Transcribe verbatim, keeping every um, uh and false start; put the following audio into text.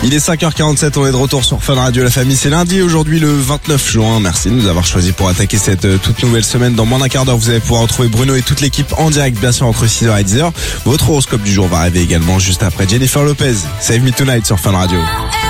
Il est cinq heures quarante-sept, on est de retour sur Fun Radio, la famille. C'est lundi, aujourd'hui le vingt-neuf juin. Merci de nous avoir choisi pour attaquer cette euh, toute nouvelle semaine. Dans moins d'un quart d'heure, vous allez pouvoir retrouver Bruno et toute l'équipe en direct, bien sûr, entre six heures et dix heures. Votre horoscope du jour va arriver également juste après Jennifer Lopez. Save Me Tonight sur Fun Radio.